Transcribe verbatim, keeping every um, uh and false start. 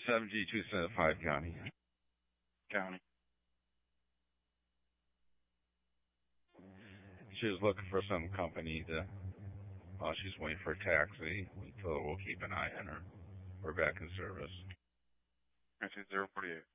seven G two seven five County. County. She was looking for some company to, while she's waiting for a taxi. We told her we'll keep an eye on her. We're back in service. I see zero forty-eight.